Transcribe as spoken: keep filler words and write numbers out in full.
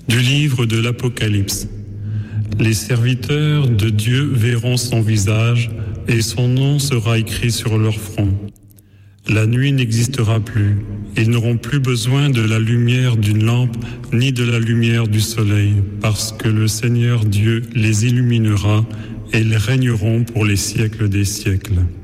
Du livre de l'Apocalypse. Les serviteurs de Dieu verront son visage et son nom sera écrit sur leur front. La nuit n'existera plus. Ils n'auront plus besoin de la lumière d'une lampe ni de la lumière du soleil, parce que le Seigneur Dieu les illuminera et ils régneront pour les siècles des siècles.